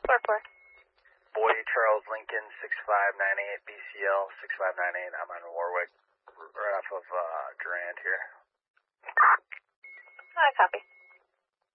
4-4. Boy Charles Lincoln 6598 BCL 6598. I'm on Warwick, right off of Durand here. Copy.